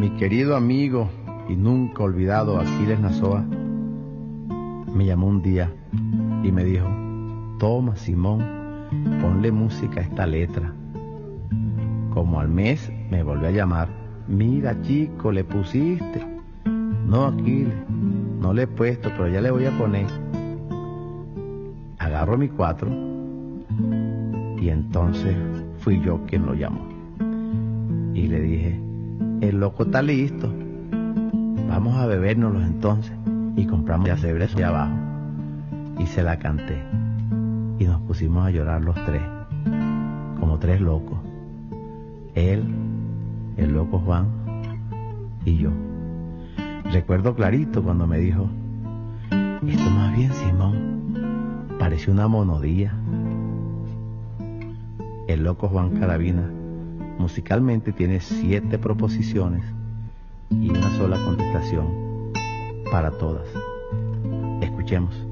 Mi querido amigo y nunca olvidado Aquiles Nazoa me llamó un día y me dijo: toma, Simón, ponle música a esta letra. Como al mes me volvió a llamar: mira, chico, le pusiste. No, Aquiles, no le he puesto, pero ya le voy a poner. Agarro mi 4 y entonces fui yo quien lo llamó y le dije: el loco está listo, vamos a bebérnoslos entonces. Y compramos ya cerveza allá abajo y se la canté y nos pusimos a llorar los 3 como 3 locos, él, el loco Juan y yo. Recuerdo clarito cuando me dijo: esto más bien, Simón, parece una monodía. El loco Juan Carabina musicalmente tiene 7 proposiciones y una sola contestación para todas. Escuchemos.